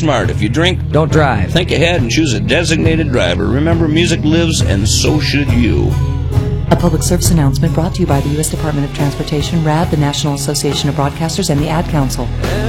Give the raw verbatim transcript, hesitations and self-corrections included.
smart. If you drink, don't drive. Think ahead and choose a designated driver. Remember, music lives, and so should you. A public service announcement brought to you by the U S Department of Transportation, R A D, the National Association of Broadcasters, and the Ad Council.